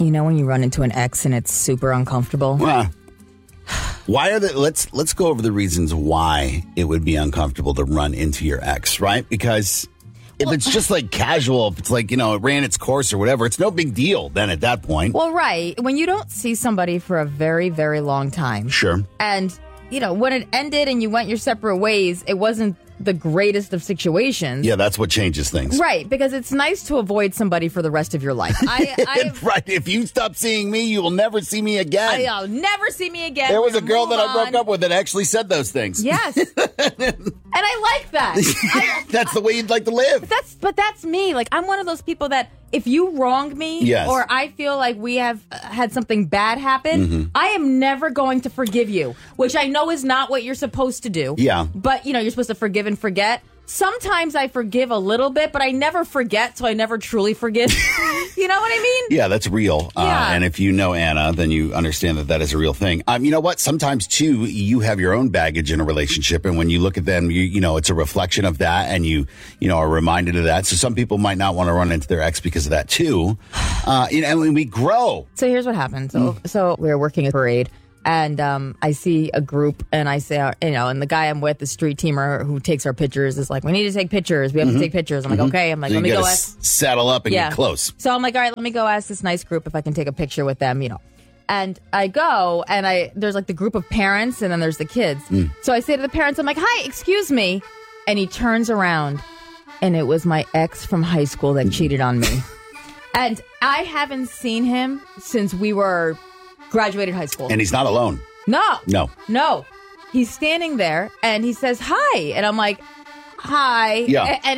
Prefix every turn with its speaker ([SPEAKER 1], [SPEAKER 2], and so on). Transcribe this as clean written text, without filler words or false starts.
[SPEAKER 1] You know when you run into an ex and it's super uncomfortable?
[SPEAKER 2] Well, why are the let's go over the reasons why it would be uncomfortable to run into your ex, right? Because if it's just like casual, if it's like, it ran its course or whatever, it's no big deal then at that point.
[SPEAKER 1] Well, right. When you don't see somebody for a very, very long time.
[SPEAKER 2] Sure.
[SPEAKER 1] And, when it ended and you went your separate ways, it wasn't the greatest of situations.
[SPEAKER 2] Yeah, that's what changes things.
[SPEAKER 1] Right, because it's nice to avoid somebody for the rest of your life.
[SPEAKER 2] Right, if you stop seeing me, you will never see me again.
[SPEAKER 1] You'll never see me again.
[SPEAKER 2] There was a girl that I broke up with that actually said those things.
[SPEAKER 1] Yes. And I like that.
[SPEAKER 2] That's the way you'd like to live.
[SPEAKER 1] But that's me. Like, I'm one of those people that if you wrong me
[SPEAKER 2] yes.
[SPEAKER 1] or I feel like we have had something bad happen, I am never going to forgive you, which I know is not what you're supposed to do.
[SPEAKER 2] Yeah.
[SPEAKER 1] But, you're supposed to forgive and forget. Sometimes I forgive a little bit, but I never forget, so I never truly forgive. You know what I mean?
[SPEAKER 2] Yeah, that's real.
[SPEAKER 1] Yeah.
[SPEAKER 2] And if you know Anna, then you understand that is a real thing. You know what? Sometimes, too, you have your own baggage in a relationship. And when you look at them, it's a reflection of that. And you are reminded of that. So some people might not want to run into their ex because of that, too. And when we grow.
[SPEAKER 1] So here's what happened. So we were working a parade. And I see a group, and I say, and the guy I'm with, the street teamer who takes our pictures, is like, we need to take pictures. We have to take pictures. I'm like, okay. I'm like,
[SPEAKER 2] so
[SPEAKER 1] let me go
[SPEAKER 2] saddle up and get close.
[SPEAKER 1] So I'm like, all right, let me go ask this nice group if I can take a picture with them, And I go, and there's like the group of parents, and then there's the kids. So I say to the parents, I'm like, hi, excuse me. And he turns around, and it was my ex from high school that cheated on me. And I haven't seen him since we were graduated high school.
[SPEAKER 2] And he's not alone.
[SPEAKER 1] No. He's standing there and he says, hi. And I'm like, hi.
[SPEAKER 2] Yeah.
[SPEAKER 1] And